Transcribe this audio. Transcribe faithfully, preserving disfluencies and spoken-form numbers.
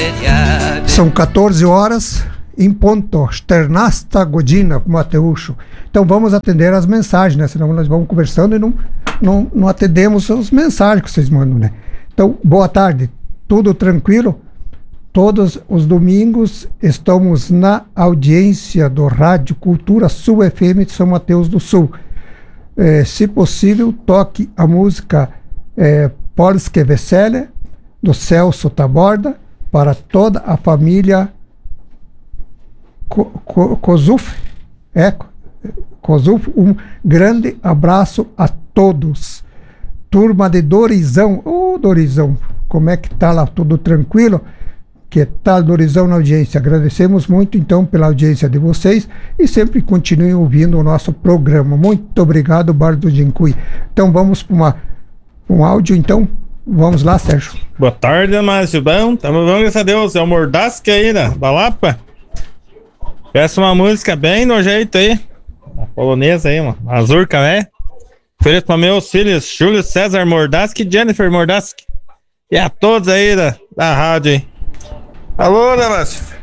São quatorze horas em ponto, czternasta godzina, Mateuszo. Então vamos atender as mensagens, né? Senão nós vamos conversando e não, não, não atendemos as mensagens que vocês mandam, né? Então, boa tarde, tudo tranquilo? Todos os domingos estamos na audiência do Rádio Cultura Sul F M de São Mateus do Sul. É, se possível, toque a música é, Polskie Wesele, do Celso Taborda, para toda a família Kozuf. É, Kozuf, um grande abraço a todos. Turma de Dorizão. Ô, oh, Dorizão, como é que tá lá? Tudo tranquilo? Que tal, Dorizão, na audiência? Agradecemos muito, então, pela audiência de vocês e sempre continuem ouvindo o nosso programa. Muito obrigado, Bar do Jincui. Então, vamos para um áudio, então. Vamos lá, Sérgio. Boa tarde, Márcio. Bom, tamo bom, graças a Deus. É o Mordasque aí, né? Da Lapa. Peço uma música bem no jeito aí. Uma polonesa aí, uma mazurca, né? Ofereço para meus filhos, Júlio César Mordasque e Jennifer Mordasque. E a todos aí da, da rádio aí. Alô, né, Márcio?